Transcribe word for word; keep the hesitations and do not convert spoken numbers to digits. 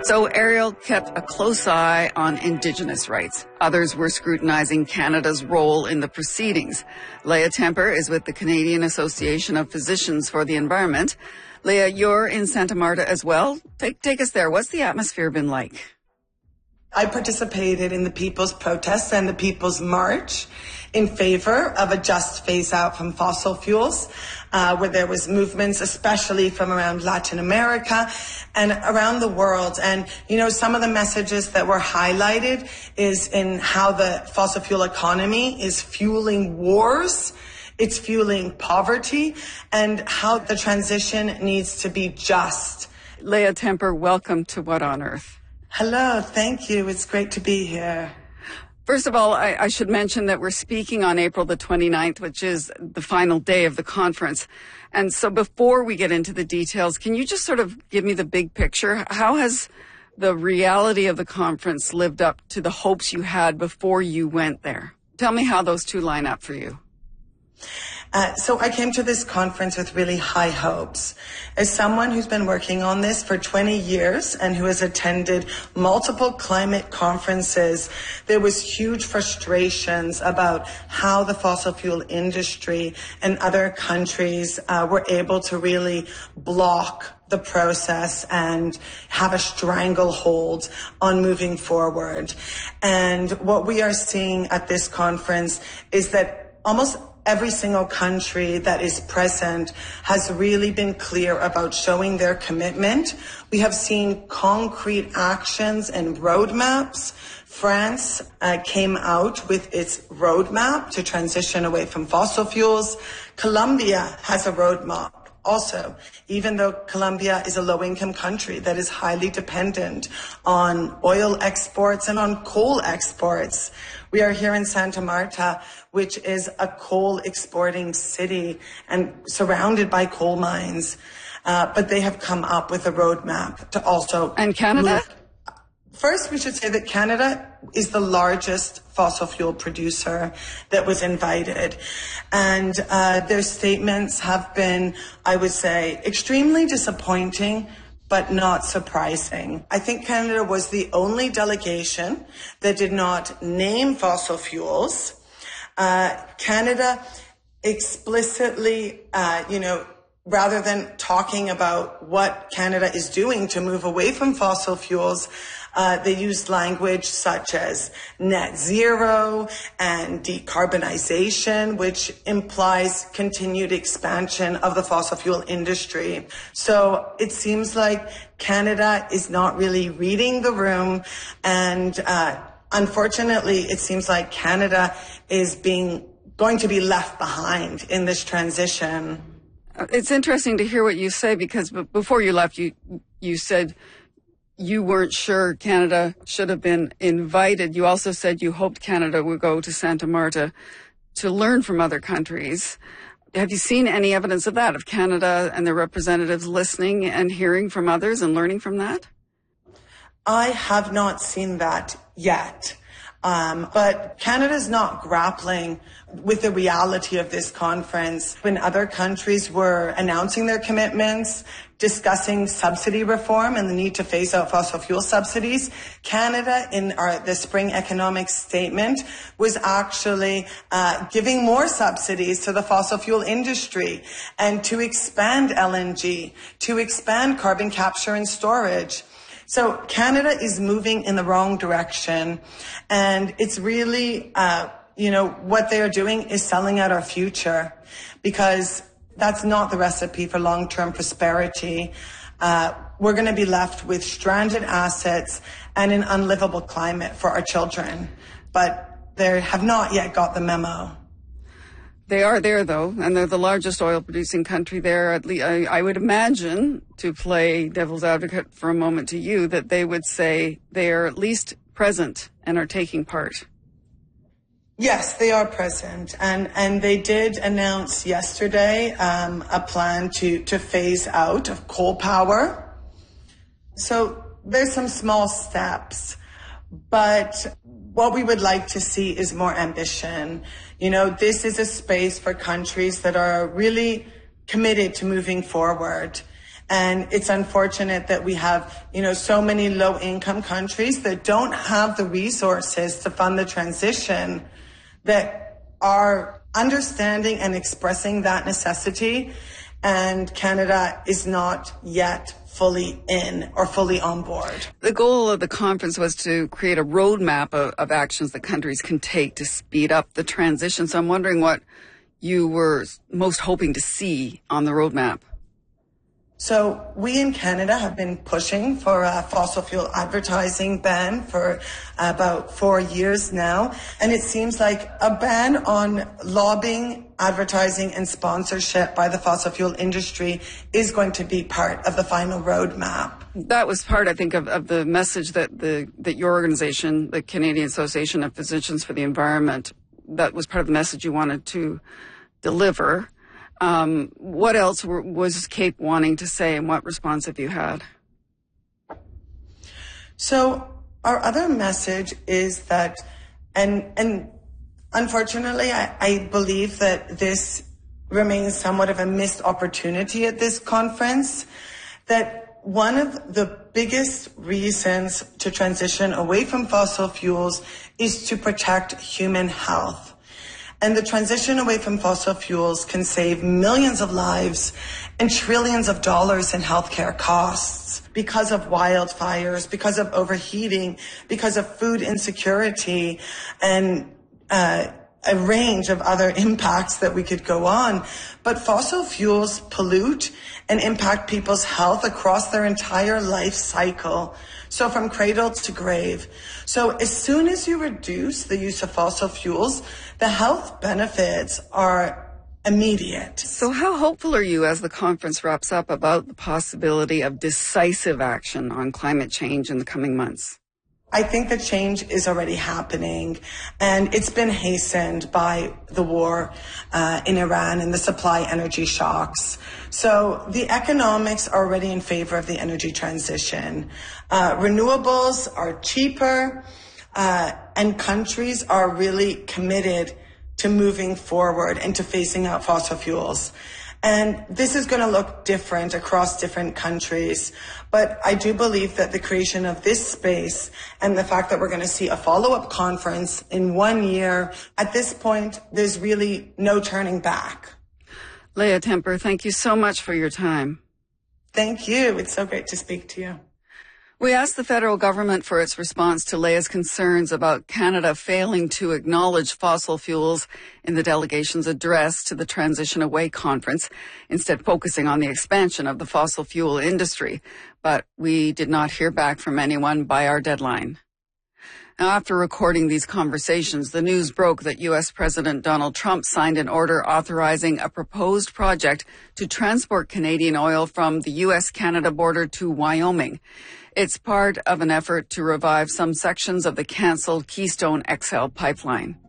So Ariel kept a close eye on Indigenous rights. Others were scrutinizing Canada's role in the proceedings. Leah Temper is with the Canadian Association of Physicians for the Environment. Leah, you're in Santa Marta as well. Take, take us there. What's the atmosphere been like? I participated in the People's Protest and the People's March in favor of a just phase out from fossil fuels, uh, where there was movements, especially from around Latin America and around the world. And, you know, some of the messages that were highlighted is in how the fossil fuel economy is fueling wars. It's fueling poverty, and how the transition needs to be just. Leah Temper, welcome to What on Earth? Hello, thank you. It's great to be here. First of all, I, I should mention that we're speaking on April the twenty-ninth, which is the final day of the conference. And so before we get into the details, can you just sort of give me the big picture? How has the reality of the conference lived up to the hopes you had before you went there? Tell me how those two line up for you. Uh, so I came to this conference with really high hopes. As someone who's been working on this for twenty years and who has attended multiple climate conferences, there was huge frustrations about how the fossil fuel industry and other countries uh, were able to really block the process and have a stranglehold on moving forward. And what we are seeing at this conference is that almost every single country that is present has really been clear about showing their commitment. We have seen concrete actions and roadmaps. France uh, came out with its roadmap to transition away from fossil fuels. Colombia has a roadmap also, even though Colombia is a low-income country that is highly dependent on oil exports and on coal exports. We are here in Santa Marta, which is a coal exporting city and surrounded by coal mines. Uh, but they have come up with a roadmap to also... And Canada? Move. First, we should say that Canada is the largest fossil fuel producer that was invited. And uh, their statements have been, I would say, extremely disappointing, but not surprising. I think Canada was the only delegation that did not name fossil fuels. Uh, Canada explicitly, uh, you know, rather than talking about what Canada is doing to move away from fossil fuels, uh, they used language such as net zero and decarbonization, which implies continued expansion of the fossil fuel industry. So it seems like Canada is not really reading the room, and uh, unfortunately, it seems like Canada is being going to be left behind in this transition. It's interesting to hear what you say, because b- before you left, you you said you weren't sure Canada should have been invited. You also said you hoped Canada would go to Santa Marta to learn from other countries. Have you seen any evidence of that, of Canada and their representatives listening and hearing from others and learning from that? I have not seen that yet. Um, but Canada's not grappling with the reality of this conference. When other countries were announcing their commitments, discussing subsidy reform and the need to phase out fossil fuel subsidies, Canada, in our, the spring economic statement, was actually uh, giving more subsidies to the fossil fuel industry and to expand L N G, to expand carbon capture and storage. So Canada is moving in the wrong direction, and it's really, uh, you know, what they are doing is selling out our future, because that's not the recipe for long-term prosperity. Uh, we're going to be left with stranded assets and an unlivable climate for our children, but they have not yet got the memo. They are there, though, and they're the largest oil-producing country there. At least, I, I would imagine, to play devil's advocate for a moment to you, that they would say they are at least present and are taking part. Yes, they are present, and and they did announce yesterday um, a plan to to phase out of coal power. So there's some small steps, but what we would like to see is more ambition. You know, this is a space for countries that are really committed to moving forward. And it's unfortunate that we have, you know, so many low-income countries that don't have the resources to fund the transition that are understanding and expressing that necessity. And Canada is not yet fully in or fully on board. The goal of the conference was to create a roadmap of, of actions that countries can take to speed up the transition. So I'm wondering what you were most hoping to see on the roadmap. So we in Canada have been pushing for a fossil fuel advertising ban for about four years now. And it seems like a ban on lobbying, advertising and sponsorship by the fossil fuel industry is going to be part of the final roadmap. That was part, I think, of, of the message that the that your organization, the Canadian Association of Physicians for the Environment, that was part of the message you wanted to deliver. Um, what else were, was CAPE wanting to say, and what response have you had? So our other message is that, and and unfortunately, I, I believe that this remains somewhat of a missed opportunity at this conference, that one of the biggest reasons to transition away from fossil fuels is to protect human health. And the transition away from fossil fuels can save millions of lives and trillions of dollars in healthcare costs because of wildfires, because of overheating, because of food insecurity, and uh, a range of other impacts that we could go on. But fossil fuels pollute and impact people's health across their entire life cycle. So from cradle to grave. So as soon as you reduce the use of fossil fuels, the health benefits are immediate. So how hopeful are you as the conference wraps up about the possibility of decisive action on climate change in the coming months? I think the change is already happening, and it's been hastened by the war uh, in Iran and the supply energy shocks. So the economics are already in favor of the energy transition. Uh, renewables are cheaper, uh, and countries are really committed to moving forward and to phasing out fossil fuels. And this is going to look different across different countries. But I do believe that the creation of this space and the fact that we're going to see a follow-up conference in one year, at this point, there's really no turning back. Leah Temper, thank you so much for your time. Thank you. It's so great to speak to you. We asked the federal government for its response to Leah's concerns about Canada failing to acknowledge fossil fuels in the delegation's address to the Transition Away conference, instead focusing on the expansion of the fossil fuel industry. But we did not hear back from anyone by our deadline. Now, after recording these conversations, the news broke that U S President Donald Trump signed an order authorizing a proposed project to transport Canadian oil from the U S Canada border to Wyoming. It's part of an effort to revive some sections of the canceled Keystone X L pipeline.